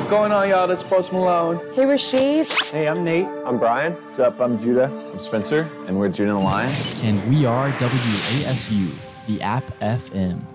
What's going on, y'all? That's Post Malone. Hey, Rashid. Hey, I'm Nate. I'm Brian. What's up? I'm Judah. I'm Spencer, and we're Judah and the Lion. And we are WASU, the App FM.